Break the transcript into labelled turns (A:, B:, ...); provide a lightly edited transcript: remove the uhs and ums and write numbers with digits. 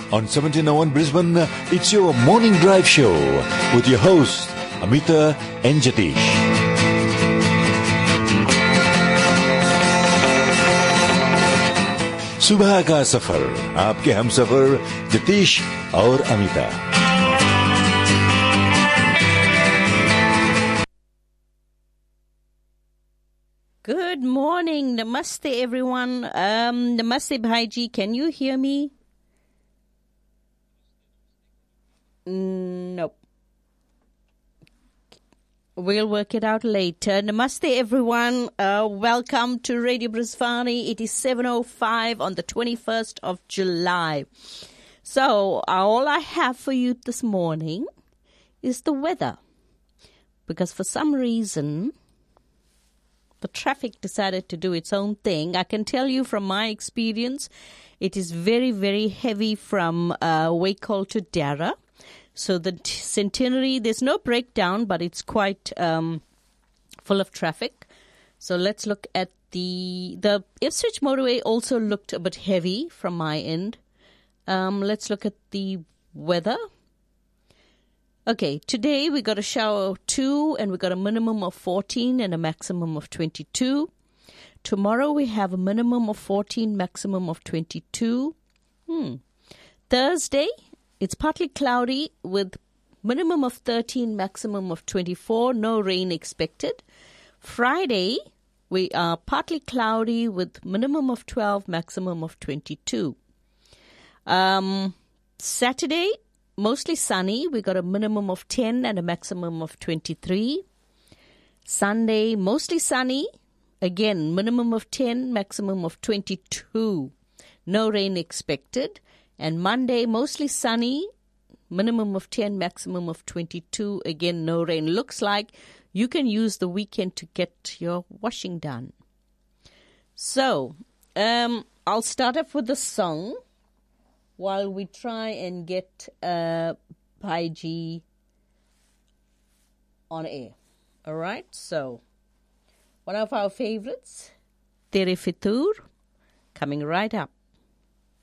A: On 1701 Brisbane, it's your morning drive show with your hosts, Amita and Jatish. सुबह का सफर आपके हम सफर जतीश और Amita.
B: Good morning. Namaste, everyone. Namaste, Bhaiji. Can you hear me? Nope. We'll work it out later. Namaste, everyone. Welcome to Radio Brisbane. It is 7:05 on the 21st of July. So, all I have for you this morning is the weather. Because for some reason, the traffic decided to do its own thing. I can tell you from my experience, it is very, very heavy from Waikol to Darra. So the Centenary, there's no breakdown, but it's quite full of traffic. So let's look at the Ipswich motorway also looked a bit heavy from my end. Let's look at the weather. Okay, today we got a shower of 2 and we got a minimum of 14 and a maximum of 22. Tomorrow we have a minimum of 14, maximum of 22. Thursday, it's partly cloudy with minimum of 13, maximum of 24. No rain expected. Friday, we are partly cloudy with minimum of 12, maximum of 22. Saturday, mostly sunny. We got a minimum of 10 and a maximum of 23. Sunday, mostly sunny. Again, minimum of 10, maximum of 22. No rain expected. And Monday, mostly sunny. Minimum of 10, maximum of 22. Again, no rain. Looks like you can use the weekend to get your washing done. So, I'll start off with a song while we try and get Paiji on air. All right? So, one of our favorites, Tere Fitur, coming right up.